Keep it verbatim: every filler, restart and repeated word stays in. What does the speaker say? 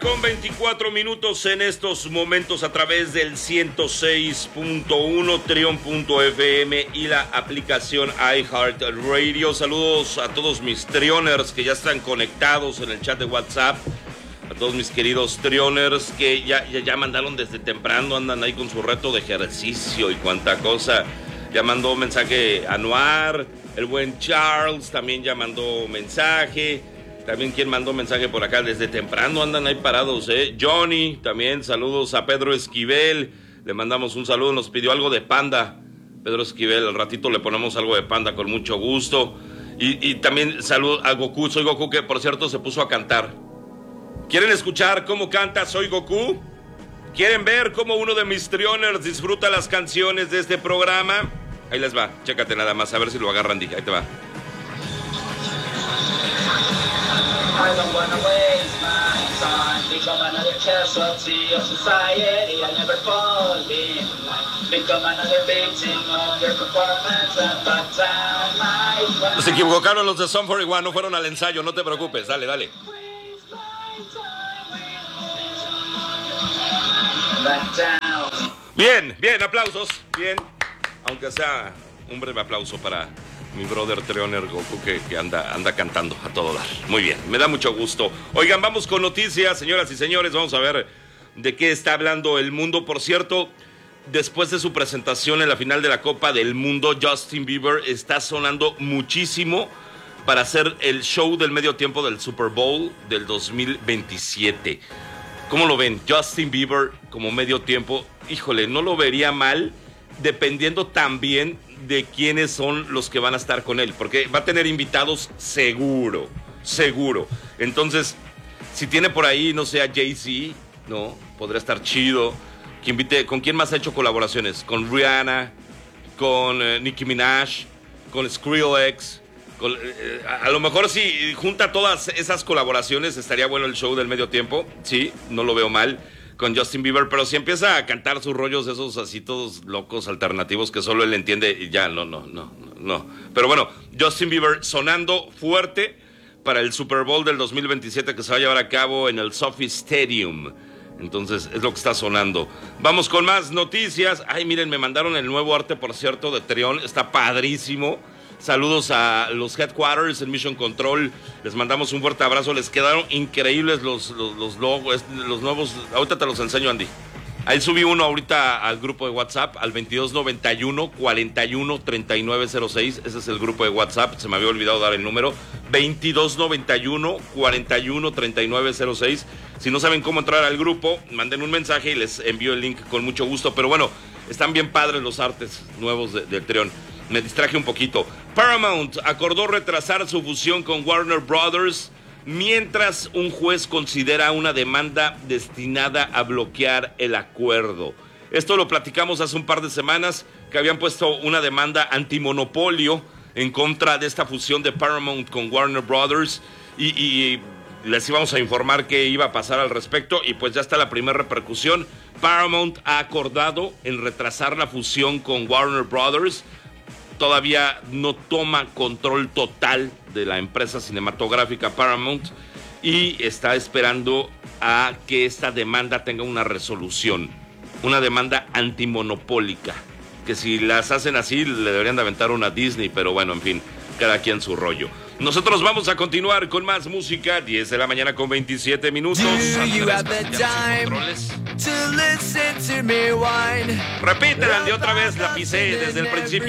Con veinticuatro minutos en estos momentos a través del ciento seis punto uno, Trion punto F M y la aplicación iHeartRadio. Saludos a todos mis Trioners que ya están conectados en el chat de WhatsApp. A todos mis queridos Trioners que ya, ya, ya mandaron desde temprano, andan ahí con su reto de ejercicio y cuanta cosa. Ya mandó mensaje Anuar, el buen Charles también ya mandó mensaje. También quien mandó mensaje por acá desde temprano, andan ahí parados, ¿eh? Johnny, también saludos a Pedro Esquivel, le mandamos un saludo, nos pidió algo de Panda. Pedro Esquivel, al ratito le ponemos algo de Panda con mucho gusto. Y, y también saludo a Goku, soy Goku, que por cierto se puso a cantar. ¿Quieren escuchar cómo canta Soy Goku? ¿Quieren ver cómo uno de mis Trioners disfruta las canciones de este programa? Ahí les va, chécate nada más, a ver si lo agarran, dije, ahí te va. I don't wanna waste my time. Become another casualty of society. I never fall in line. Become another victim of your performance and back down my life. Se equivocaron los de Sum cuarenta y uno, no fueron al ensayo, no te preocupes, dale, dale. Bien, bien, aplausos, bien. Aunque sea un breve aplauso para mi brother Trioner Goku que, que anda, anda cantando a todo dar. Muy bien, me da mucho gusto. Oigan, vamos con noticias, señoras y señores. Vamos a ver de qué está hablando el mundo. Por cierto, después de su presentación en la final de la Copa del Mundo, Justin Bieber está sonando muchísimo para hacer el show del medio tiempo del Super Bowl del dos mil veintisiete. ¿Cómo lo ven? Justin Bieber como medio tiempo. Híjole, no lo vería mal, dependiendo también de quiénes son los que van a estar con él, porque va a tener invitados seguro, seguro. Entonces, si tiene por ahí, no sé, a Jay-Z, ¿no? Podría estar chido. Que invite, ¿con quién más ha hecho colaboraciones? Con Rihanna, con eh, Nicki Minaj, con Skrillex. Con, eh, a, a lo mejor si junta todas esas colaboraciones, estaría bueno el show del medio tiempo. Sí, no lo veo mal con Justin Bieber, pero si empieza a cantar sus rollos esos así todos locos, alternativos, que solo él entiende, y ya, no, no, no, no. Pero bueno, Justin Bieber sonando fuerte para el Super Bowl del dos mil veintisiete que se va a llevar a cabo en el SoFi Stadium. Entonces, es lo que está sonando. Vamos con más noticias. Ay, miren, me mandaron el nuevo arte, por cierto, de Trion. Está padrísimo. Saludos a los Headquarters en Mission Control. Les mandamos un fuerte abrazo. Les quedaron increíbles los, los, los logos, los nuevos. Ahorita te los enseño, Andy. Ahí subí uno ahorita al grupo de WhatsApp, al veintidós noventa y uno, cuarenta y uno, treinta y nueve cero seis. Ese es el grupo de WhatsApp. Se me había olvidado dar el número. veintidós noventa y uno, cuarenta y uno, treinta y nueve cero seis. Si no saben cómo entrar al grupo, manden un mensaje y les envío el link con mucho gusto. Pero bueno, están bien padres los artes nuevos de, de Trion. Me distraje un poquito. Paramount acordó retrasar su fusión con Warner Brothers mientras un juez considera una demanda destinada a bloquear el acuerdo. Esto lo platicamos hace un par de semanas, que habían puesto una demanda antimonopolio en contra de esta fusión de Paramount con Warner Brothers y, y les íbamos a informar qué iba a pasar al respecto y pues ya está la primera repercusión. Paramount ha acordado en retrasar la fusión con Warner Brothers. Todavía no toma control total de la empresa cinematográfica Paramount y está esperando a que esta demanda tenga una resolución, una demanda antimonopólica, que si las hacen así le deberían de aventar una Disney, pero bueno, en fin, cada quien su rollo. Nosotros vamos a continuar con más música, diez de la mañana con veintisiete minutos. Repitan de otra vez, la pisé desde el principio.